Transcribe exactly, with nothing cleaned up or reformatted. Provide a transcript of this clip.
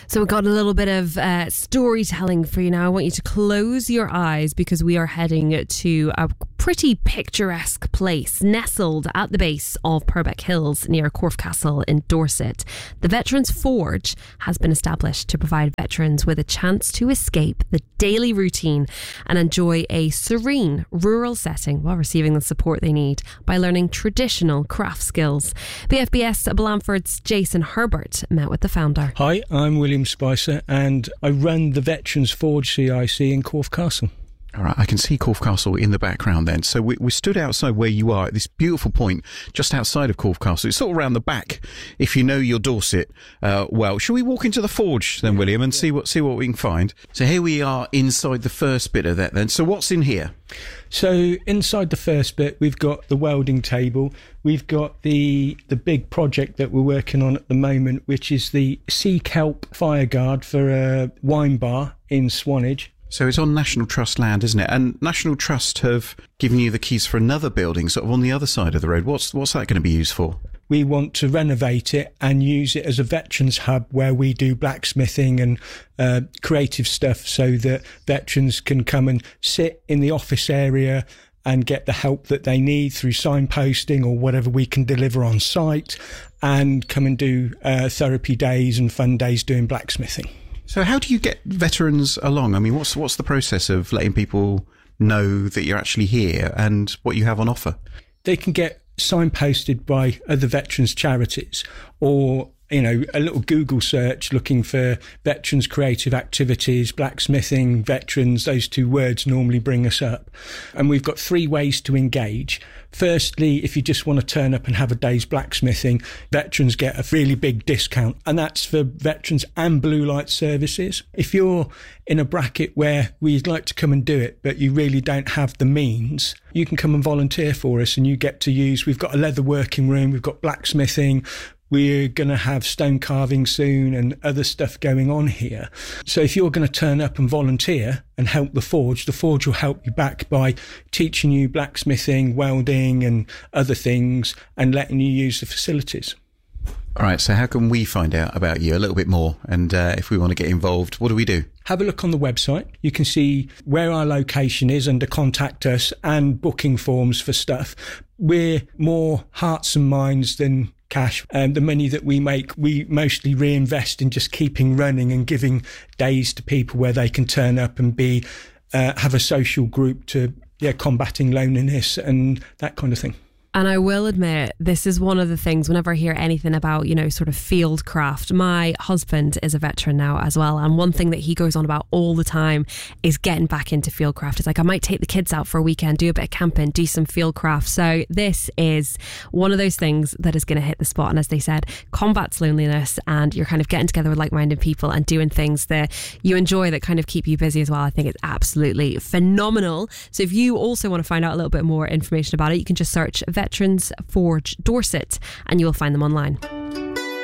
So we've got a little bit of uh, storytelling for you now. I want you to close your eyes because we are heading to a pretty picturesque place nestled at the base of Purbeck Hills near Corfe Castle in Dorset. The Veterans Forge has been established to provide veterans with a chance to escape the daily routine and enjoy a serene rural setting while receiving the support they need by learning traditional craft skills. B F B S Blandford's Jason Herbert met with the founder. Hi, I'm William Spicer and I run the Veterans Forge C I C in Corfe Castle. All right, I can see Corfe Castle in the background then. So we, we stood outside where you are at this beautiful point just outside of Corfe Castle. It's sort of around the back if you know your Dorset uh, well. Shall we walk into the forge then, William, and see what see what we can find? So here we are inside the first bit of that then. So what's in here? So inside the first bit, we've got the welding table. We've got the the big project that we're working on at the moment, which is the Sea Kelp Fire Guard for a wine bar in Swanage. So it's on National Trust land, isn't it? And National Trust have given you the keys for another building sort of on the other side of the road. What's what's that going to be used for? We want to renovate it and use it as a veterans hub where we do blacksmithing and uh, creative stuff so that veterans can come and sit in the office area and get the help that they need through signposting or whatever we can deliver on site, and come and do uh, therapy days and fun days doing blacksmithing. So how do you get veterans along? I mean, what's what's the process of letting people know that you're actually here and what you have on offer? They can get signposted by other veterans charities, or you know, a little Google search looking for veterans creative activities, blacksmithing, veterans, those two words normally bring us up. And we've got three ways to engage. Firstly, if you just want to turn up and have a day's blacksmithing, veterans get a really big discount, and that's for veterans and blue light services. If you're in a bracket where we'd like to come and do it, but you really don't have the means, you can come and volunteer for us and you get to use, we've got a leather working room, we've got blacksmithing, we're going to have stone carving soon and other stuff going on here. So if you're going to turn up and volunteer and help the forge, the forge will help you back by teaching you blacksmithing, welding and other things and letting you use the facilities. All right, so how can we find out about you a little bit more? And uh, if we want to get involved, what do we do? Have a look on the website. You can see where our location is under contact us and booking forms for stuff. We're more hearts and minds than cash. Um, the money that we make, we mostly reinvest in just keeping running and giving days to people where they can turn up and be uh, have a social group to yeah combating loneliness and that kind of thing. And I will admit, this is one of the things, whenever I hear anything about, you know, sort of field craft, my husband is a veteran now as well. And one thing that he goes on about all the time is getting back into field craft. It's like, I might take the kids out for a weekend, do a bit of camping, do some field craft. So this is one of those things that is going to hit the spot. And as they said, combats loneliness, and you're kind of getting together with like-minded people and doing things that you enjoy that kind of keep you busy as well. I think it's absolutely phenomenal. So if you also want to find out a little bit more information about it, you can just search Veterans Forge Dorset and you will find them online.